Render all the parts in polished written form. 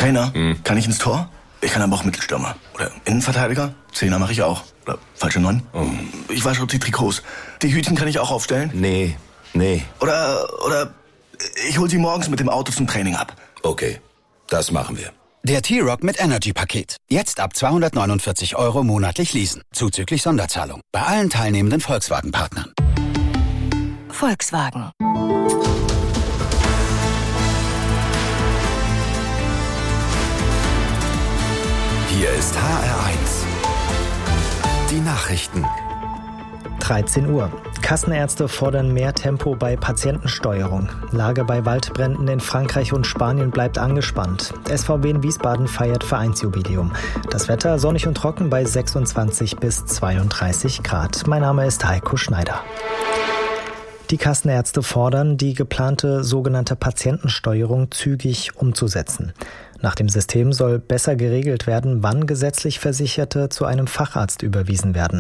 Trainer, kann ich ins Tor? Ich kann aber auch Mittelstürmer. Oder Innenverteidiger? Zehner mache ich auch. Oder falsche 9. Ich wasche auch die Trikots. Die Hütchen kann ich auch aufstellen? Nee. Oder ich hol sie morgens mit dem Auto zum Training ab. Okay, das machen wir. Der T-Roc mit Energy-Paket. Jetzt ab 249 € monatlich leasen. Zuzüglich Sonderzahlung. Bei allen teilnehmenden Volkswagen-Partnern. Volkswagen. Hier ist HR1. Die Nachrichten. 13 Uhr. Kassenärzte fordern mehr Tempo bei Patientensteuerung. Lage bei Waldbränden in Frankreich und Spanien bleibt angespannt. SVW in Wiesbaden feiert Vereinsjubiläum. Das Wetter sonnig und trocken bei 26 bis 32 Grad. Mein Name ist Heiko Schneider. Die Kassenärzte fordern, die geplante sogenannte Patientensteuerung zügig umzusetzen. Nach dem System soll besser geregelt werden, wann gesetzlich Versicherte zu einem Facharzt überwiesen werden.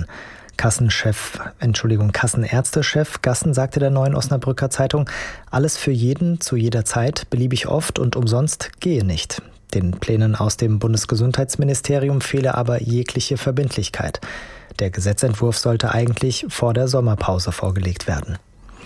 Kassenärztechef Gassen sagte der Neuen Osnabrücker Zeitung, alles für jeden, zu jeder Zeit, beliebig oft und umsonst gehe nicht. Den Plänen aus dem Bundesgesundheitsministerium fehle aber jegliche Verbindlichkeit. Der Gesetzentwurf sollte eigentlich vor der Sommerpause vorgelegt werden.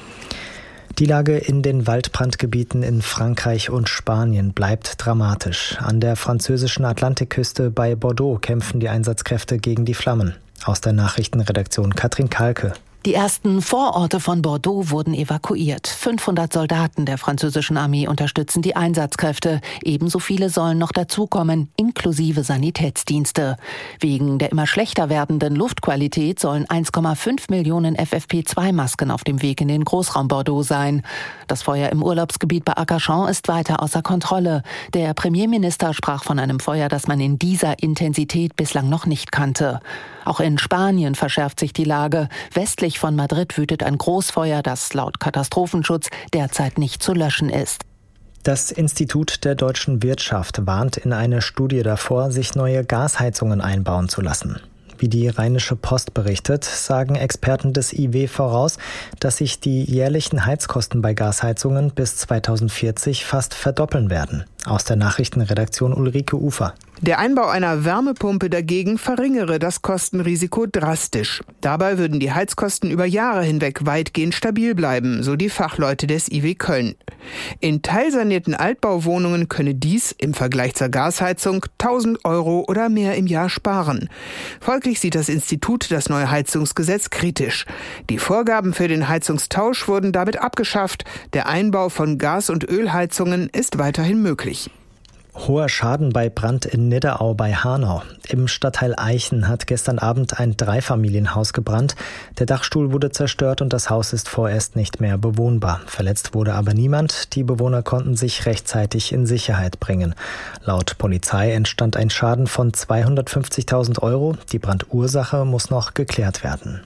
Die Lage in den Waldbrandgebieten in Frankreich und Spanien bleibt dramatisch. An der französischen Atlantikküste bei Bordeaux kämpfen die Einsatzkräfte gegen die Flammen. Aus der Nachrichtenredaktion Katrin Kalke. Die ersten Vororte von Bordeaux wurden evakuiert. 500 Soldaten der französischen Armee unterstützen die Einsatzkräfte. Ebenso viele sollen noch dazukommen, inklusive Sanitätsdienste. Wegen der immer schlechter werdenden Luftqualität sollen 1,5 Millionen FFP2-Masken auf dem Weg in den Großraum Bordeaux sein. Das Feuer im Urlaubsgebiet bei Arcachon ist weiter außer Kontrolle. Der Premierminister sprach von einem Feuer, das man in dieser Intensität bislang noch nicht kannte. Auch in Spanien verschärft sich die Lage. Westlich von Madrid wütet ein Großfeuer, das laut Katastrophenschutz derzeit nicht zu löschen ist. Das Institut der deutschen Wirtschaft warnt in einer Studie davor, sich neue Gasheizungen einbauen zu lassen. Wie die Rheinische Post berichtet, sagen Experten des IW voraus, dass sich die jährlichen Heizkosten bei Gasheizungen bis 2040 fast verdoppeln werden. Aus der Nachrichtenredaktion Ulrike Ufer. Der Einbau einer Wärmepumpe dagegen verringere das Kostenrisiko drastisch. Dabei würden die Heizkosten über Jahre hinweg weitgehend stabil bleiben, so die Fachleute des IW Köln. In teilsanierten Altbauwohnungen könne dies im Vergleich zur Gasheizung 1.000 € oder mehr im Jahr sparen. Folglich sieht das Institut das neue Heizungsgesetz kritisch. Die Vorgaben für den Heizungstausch wurden damit abgeschafft. Der Einbau von Gas- und Ölheizungen ist weiterhin möglich. Hoher Schaden bei Brand in Nidderau bei Hanau. Im Stadtteil Eichen hat gestern Abend ein Dreifamilienhaus gebrannt. Der Dachstuhl wurde zerstört und das Haus ist vorerst nicht mehr bewohnbar. Verletzt wurde aber niemand. Die Bewohner konnten sich rechtzeitig in Sicherheit bringen. Laut Polizei entstand ein Schaden von 250.000 €. Die Brandursache muss noch geklärt werden.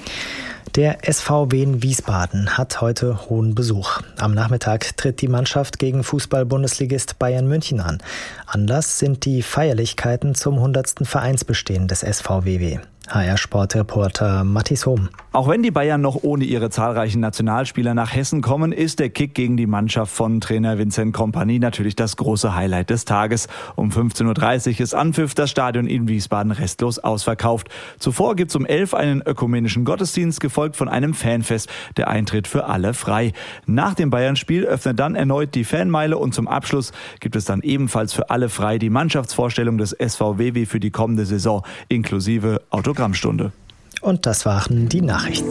Der SVW in Wiesbaden hat heute hohen Besuch. Am Nachmittag tritt die Mannschaft gegen Fußball-Bundesligist Bayern München an. Anlass sind die Feierlichkeiten zum 100. Vereinsbestehen des SVWW. HR-Sportreporter Mathis Hohm. Auch wenn die Bayern noch ohne ihre zahlreichen Nationalspieler nach Hessen kommen, ist der Kick gegen die Mannschaft von Trainer Vincent Kompany natürlich das große Highlight des Tages. Um 15.30 Uhr ist Anpfiff, das Stadion in Wiesbaden restlos ausverkauft. Zuvor gibt's um 11 Uhr einen ökumenischen Gottesdienst, gefolgt von einem Fanfest. Der Eintritt für alle frei. Nach dem Bayern-Spiel öffnet dann erneut die Fanmeile und zum Abschluss gibt es dann ebenfalls für alle frei die Mannschaftsvorstellung des SVWW für die kommende Saison, inklusive Autogrammstunde. Und das waren die Nachrichten.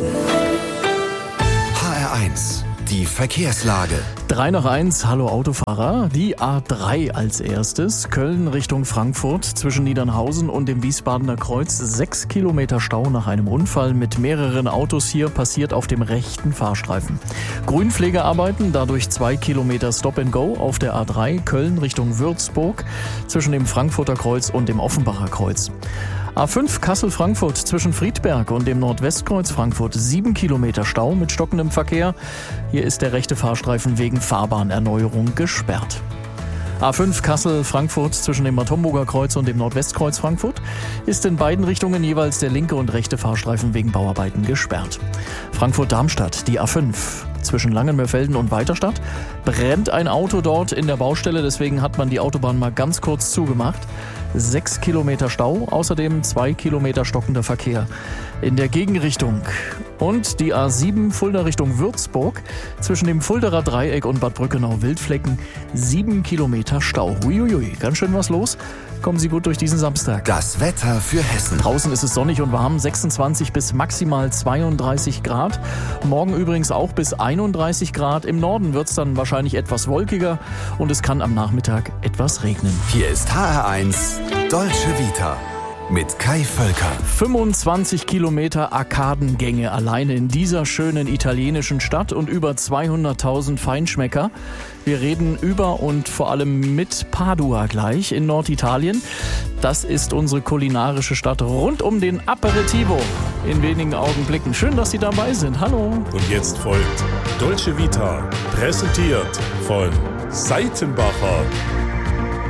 HR1, die Verkehrslage. 3 nach 1, hallo Autofahrer. Die A3 als erstes. Köln Richtung Frankfurt zwischen Niedernhausen und dem Wiesbadener Kreuz. 6 Kilometer Stau nach einem Unfall mit mehreren Autos hier, passiert auf dem rechten Fahrstreifen. Grünpflegearbeiten, dadurch 2 Kilometer Stop and Go auf der A3 Köln Richtung Würzburg zwischen dem Frankfurter Kreuz und dem Offenbacher Kreuz. A5 Kassel-Frankfurt zwischen Friedberg und dem Nordwestkreuz Frankfurt 7 Kilometer Stau mit stockendem Verkehr. Hier ist der rechte Fahrstreifen wegen Fahrbahnerneuerung gesperrt. A5 Kassel-Frankfurt zwischen dem Bad Homburger Kreuz und dem Nordwestkreuz Frankfurt ist in beiden Richtungen jeweils der linke und rechte Fahrstreifen wegen Bauarbeiten gesperrt. Frankfurt-Darmstadt, die A5 zwischen Langenmörfelden und Weiterstadt. Brennt ein Auto dort in der Baustelle, deswegen hat man die Autobahn mal ganz kurz zugemacht. 6 Kilometer Stau, außerdem 2 Kilometer stockender Verkehr in der Gegenrichtung. Und die A7 Fulda Richtung Würzburg zwischen dem Fulderer Dreieck und Bad Brückenau-Wildflecken 7 Kilometer Stau. Huiuiui, ganz schön was los. Kommen Sie gut durch diesen Samstag. Das Wetter für Hessen. Draußen ist es sonnig und warm, 26 bis maximal 32 Grad. Morgen übrigens auch bis 31 Grad. Im Norden wird es dann wahrscheinlich etwas wolkiger und es kann am Nachmittag etwas regnen. Hier ist HR1 Dolce Vita mit Kai Völker. 25 Kilometer Arkadengänge alleine in dieser schönen italienischen Stadt und über 200.000 Feinschmecker. Wir reden über und vor allem mit Padua gleich in Norditalien. Das ist unsere kulinarische Stadt rund um den Aperitivo in wenigen Augenblicken. Schön, dass Sie dabei sind. Hallo. Und jetzt folgt Dolce Vita, präsentiert von Seitenbacher.